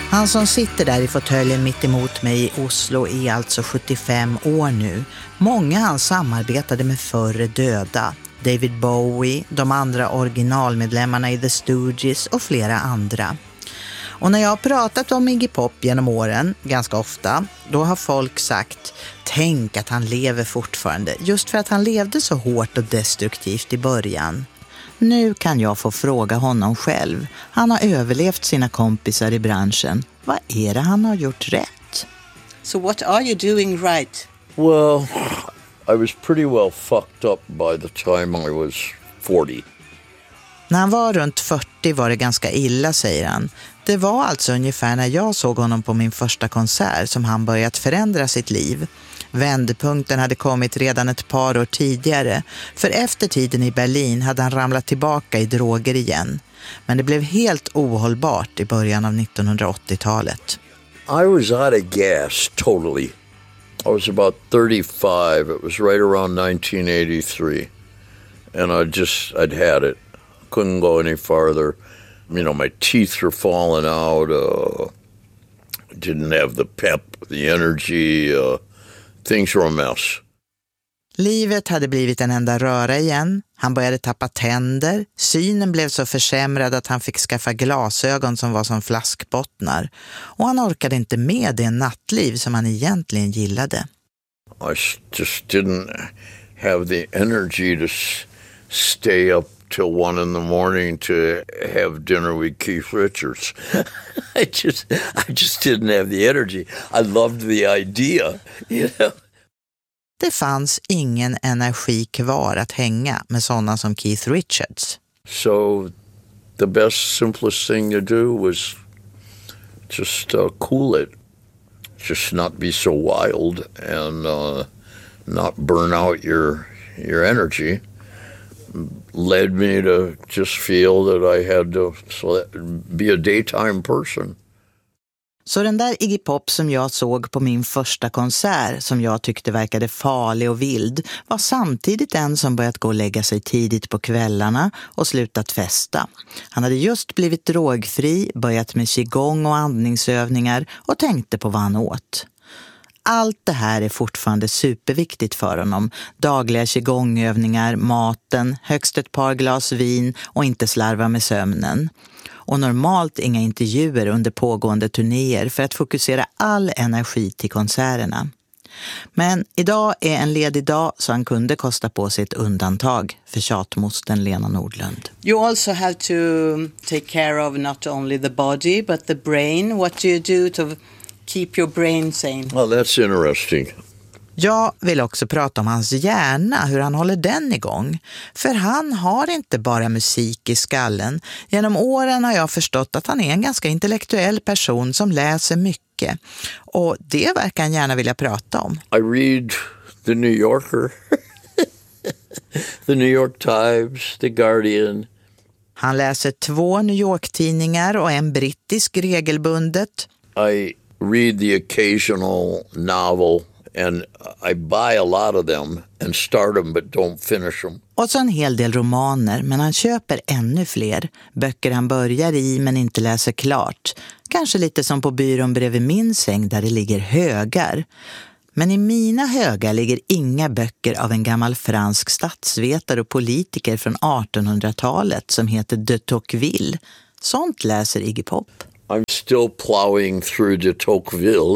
Han som sitter där i fåtöljen mitt emot mig i Oslo är alltså 75 år nu. Många han samarbetade med förre döda. David Bowie, de andra originalmedlemmarna i The Stooges och flera andra. Och när jag har pratat om Iggy Pop genom åren, ganska ofta, då har folk sagt: tänk att han lever fortfarande, just för att han levde så hårt och destruktivt i början. Nu kan jag få fråga honom själv. Han har överlevt sina kompisar i branschen. Vad är det han har gjort rätt? So what are you doing right? Well, I was pretty well fucked up by the time I was 40. När han var runt 40 var det ganska illa, säger han. Det var alltså ungefär när jag såg honom på min första konsert som han börjat förändra sitt liv. Vändpunkten hade kommit redan ett par år tidigare, för efter tiden i Berlin hade han ramlat tillbaka i droger igen. Men det blev helt ohållbart i början av 1980-talet. I was out of gas totally. I was about 35. It was right around 1983. And I'd had it. Couldn't go any farther. You know, my teeth were falling out. Didn't have the pep, the energy. Things were a mess. Livet hade blivit en enda röra igen. Han började tappa tänder. Synen blev så försämrad att han fick skaffa glasögon som var som flaskbottnar. Och han orkade inte med det nattliv som han egentligen gillade. I just didn't have the energy to stay up till 1 in the morning to have dinner with Keith Richards. I just didn't have the energy. I loved the idea, you know. Det fanns ingen energi kvar att hänga med sådana som Keith Richards. So the best, simplest thing to do was just cool it. Just not be so wild and not burn out your energy. Led me to just feel that I had to be a daytime person. Så den där Iggy Pop som jag såg på min första konsert, som jag tyckte verkade farlig och vild, var samtidigt en som börjat gå och lägga sig tidigt på kvällarna och slutat festa. Han hade just blivit drogfri, börjat med qigong och andningsövningar och tänkte på vad han åt. Allt det här är fortfarande superviktigt för honom. Dagliga qigongövningar, maten, högst ett par glas vin och inte slarva med sömnen. Och normalt inga intervjuer under pågående turnéer för att fokusera all energi till konserterna. Men idag är en ledig dag så han kunde kosta på sig ett undantag för tjatmosten Lena Nordlund. You also have to take care of not only the body but the brain. What do you do to keep your brain sane? Well, that's interesting. Jag vill också prata om hans hjärna, hur han håller den igång. För han har inte bara musik i skallen. Genom åren har jag förstått att han är en ganska intellektuell person som läser mycket. Och det verkar han gärna vilja prata om. I read The New Yorker, The New York Times, The Guardian. Han läser 2 New York-tidningar och en brittisk regelbundet. I read the occasional novel. And I buy a lot of them and start them but don't finish them. Och så en hel del romaner, men han köper ännu fler. Böcker han börjar i men inte läser klart. Kanske lite som på byrån bredvid min säng där det ligger högar. Men i mina högar ligger inga böcker av en gammal fransk statsvetare och politiker från 1800-talet som heter de Tocqueville. Sånt läser Iggy Pop. I'm still plowing through de Tocqueville.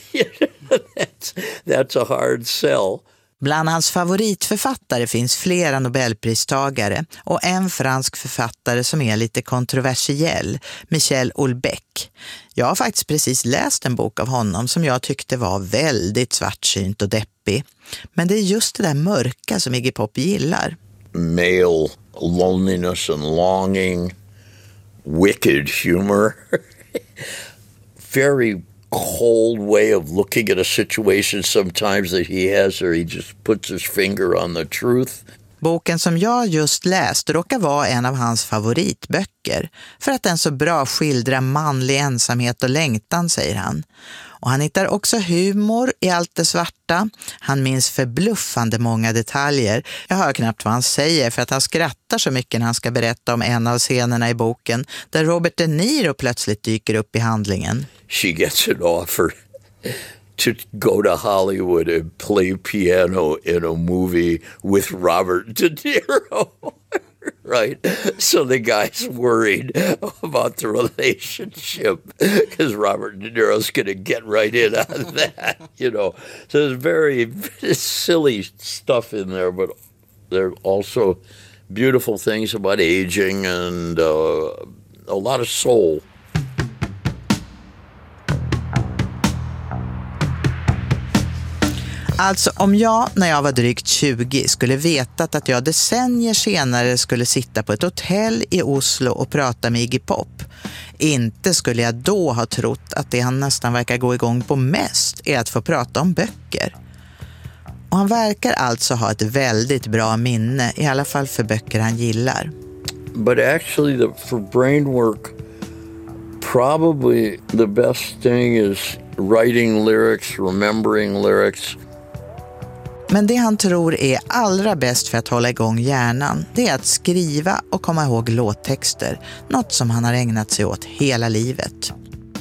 That's a hard sell. Bland hans favoritförfattare finns flera Nobelpristagare och en fransk författare som är lite kontroversiell, Michel Houellebecq. Jag har faktiskt precis läst en bok av honom som jag tyckte var väldigt svartsynt och deppig. Men det är just det där mörka som Iggy Pop gillar. Male loneliness and longing, wicked humor, very cold way of looking at a situation sometimes that he has, or he just puts his finger on the truth. Boken som jag just läst råkar vara en av hans favoritböcker för att den så bra skildrar manlig ensamhet och längtan, säger han. Och han hittar också humor i allt det svarta. Han minns förbluffande många detaljer. Jag hör knappt vad han säger för att han skrattar så mycket när han ska berätta om en av scenerna i boken där Robert De Niro plötsligt dyker upp i handlingen. She gets an offer to go to Hollywood and play piano in a movie with Robert De Niro. Right? So the guy's worried about the relationship because Robert De Niro's going to get right in on that, you know. So there's very silly stuff in there, but there are also beautiful things about aging and a lot of soul. Alltså om jag när jag var drygt 20 skulle vetat att jag decennier senare skulle sitta på ett hotell i Oslo och prata med Iggy Pop, inte skulle jag då ha trott att det han nästan verkar gå igång på mest är att få prata om böcker. Och han verkar alltså ha ett väldigt bra minne, i alla fall för böcker han gillar. But actually for brain work, probably the best thing is writing lyrics, remembering lyrics. Men det han tror är allra bäst för att hålla igång hjärnan, det är att skriva och komma ihåg låttexter. Något som han har ägnat sig åt hela livet.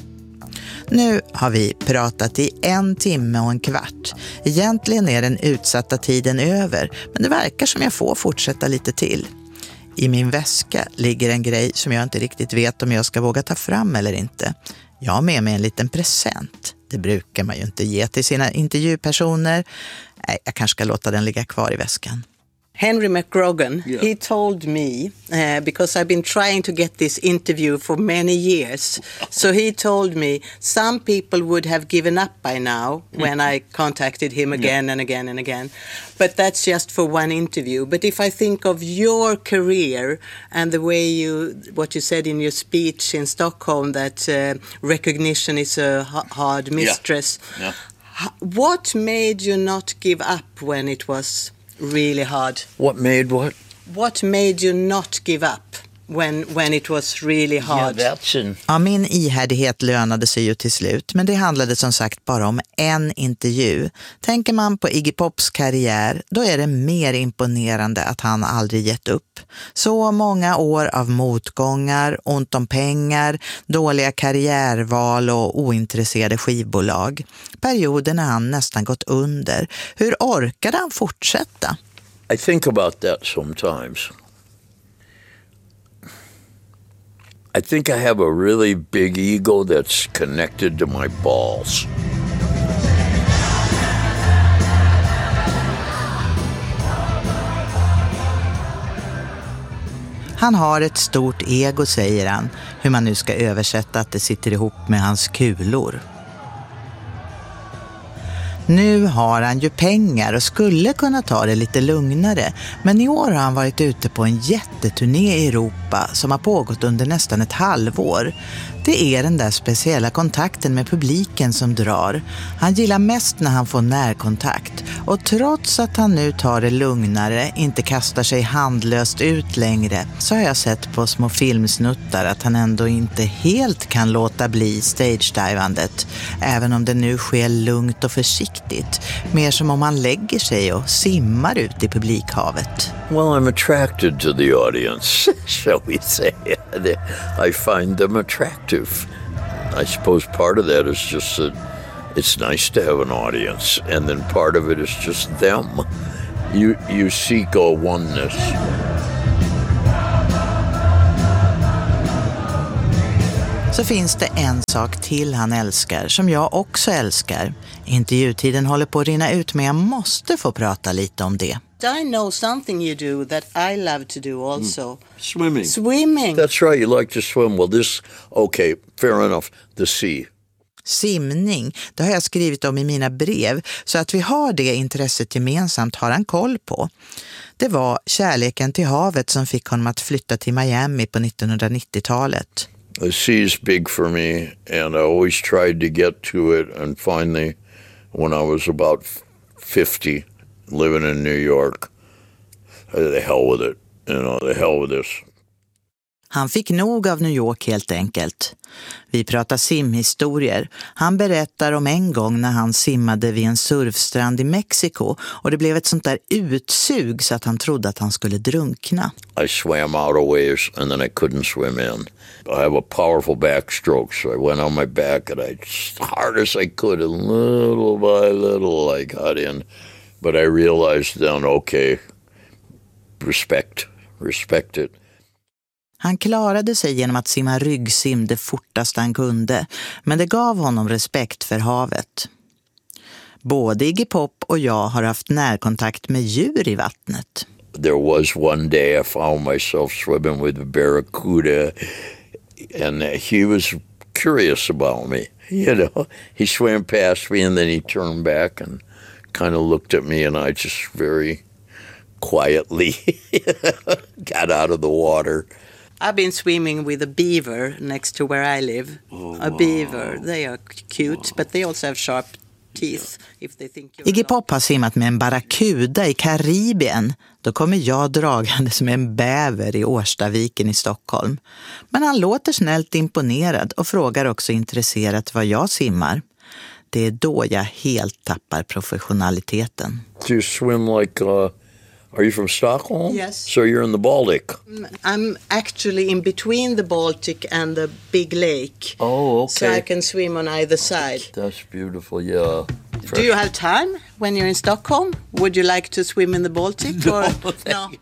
Nu har vi pratat i 1 timme och en kvart. Egentligen är den utsatta tiden över, men det verkar som jag får fortsätta lite till. I min väska ligger en grej som jag inte riktigt vet om jag ska våga ta fram eller inte. Jag har med mig en liten present. Det brukar man ju inte ge till sina intervjupersoner. Nej, jag kanske ska låta den ligga kvar i väskan. Henry McGrogan, he told me, because I've been trying to get this interview for many years, so he told me some people would have given up by now when I contacted him again and again and again. But that's just for one interview. But if I think of your career and the way what you said in your speech in Stockholm, that recognition is a hard mistress, what made you not give up when it was really hard? What made what? What made you not give up when it was really hard? Yeah, that's Ja, min ihärdighet lönade sig ju till slut, men det handlade som sagt bara om en intervju. Tänker man på Iggy Pops karriär, då är det mer imponerande att han aldrig gett upp. Så många år av motgångar, ont om pengar, dåliga karriärval och ointresserade skivbolag. Perioder när han nästan gått under. Hur orkade han fortsätta? I think about that sometimes. I think I have a really big ego that's connected to my balls. Han har ett stort ego, säger han, hur man nu ska översätta att det sitter ihop med hans kulor. Nu har han ju pengar och skulle kunna ta det lite lugnare, men i år har han varit ute på en jätteturné i Europa som har pågått under nästan ett halvår. Det är den där speciella kontakten med publiken som drar. Han gillar mest när han får närkontakt, och trots att han nu tar det lugnare, inte kastar sig handlöst ut längre, så har jag sett på små filmsnuttar att han ändå inte helt kan låta bli stage-divandet, även om det nu sker lugnt och försiktigt, mer som om han lägger sig och simmar ut i publikhavet. Well, I'm attracted to the audience, shall we say. I find them attractive. I suppose part of that is just that it's nice to have an audience, and then part of it is just them. You seek a oneness. Så finns det en sak till han älskar, som jag också älskar. Intervjutiden håller på att rinna ut, men jag måste få prata lite om det. I know something you do that I love to do also. Swimming. Swimming. That's right, you like to swim. Well, okay, fair enough, the sea. Simning, det har jag skrivit om i mina brev, så att vi har det intresset gemensamt har han koll på. Det var kärleken till havet som fick honom att flytta till Miami på 1990-talet. The sea is big for me, and I always tried to get to it, and finally, when I was about 50, living in New York, the hell with it, the hell with this. Han fick nog av New York helt enkelt. Vi pratar simhistorier. Han berättar om en gång när han simmade vid en surfstrand i Mexiko och det blev ett sånt där utsug så att han trodde att han skulle drunkna. I swam out a ways and then I couldn't swim in. I have a powerful backstroke, so I went on my back and I, as hard as I could, and little by little I got in. But I realized then, okay, respect it. Han klarade sig genom att simma ryggsim det fortaste han kunde, men det gav honom respekt för havet. Både Iggy Pop och jag har haft närkontakt med djur i vattnet. There was one day I found myself swimming with a barracuda and he was curious about me. You know, he swam past me and then he turned back and kind of looked at me and I just very quietly got out of the water. I've been swimming with a beaver next to where I live. A beaver, they are cute, but they also have sharp teeth if they think you're Iggy Pop har simmat med en barracuda i Karibien. Då kommer jag dragandes med en bäver i Årstaviken i Stockholm. Men han låter snällt imponerad och frågar också intresserat vad jag simmar. Det är då jag helt tappar professionaliteten. Do you swim like... Are you from Stockholm? Yes. So you're in the Baltic? I'm actually in between the Baltic and the big lake. Oh, okay. So I can swim on either side. That's beautiful, yeah. Do you have time when you're in Stockholm? Would you like to swim in the Baltic? No, or? no.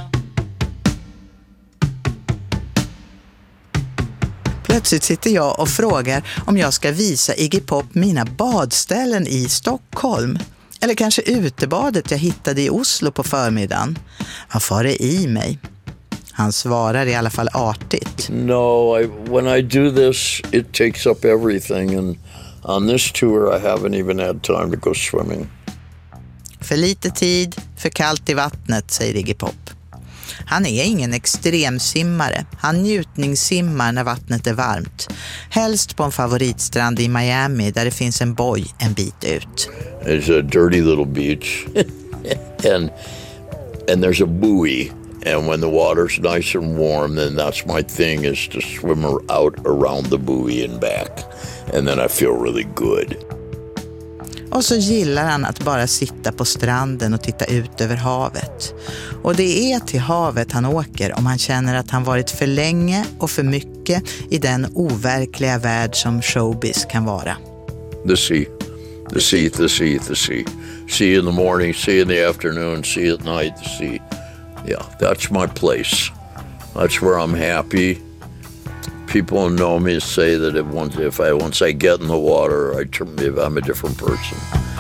Plötsligt sitter jag och frågar om jag ska visa Iggy Pop mina badställen i Stockholm. Eller kanske utebadet jag hittade i Oslo på förmiddagen. Vad far det i mig? Han svarar i alla fall artigt. No, when I do this, it takes up everything. And on this tour I haven't even had time to go swimming. För lite tid, för kallt i vattnet, säger Iggy Pop. Han är ingen extremsimmare. Han njutningssimmar när vattnet är varmt. Helst på en favoritstrand i Miami där det finns en boj en bit ut. It's a dirty little beach and there's a buoy. And when the water's nice and warm, then that's my thing, is to swim out around the buoy and back. And then I feel really good. Och så gillar han att bara sitta på stranden och titta ut över havet. Och det är till havet han åker om han känner att han varit för länge och för mycket i den overkliga värld som showbiz kan vara. The sea. The sea, the sea, the sea. See in the morning, see in the afternoon, see at night, the sea. Yeah, that's my place. That's where I'm happy. People who know me say that once I get in the water, I'm a different person.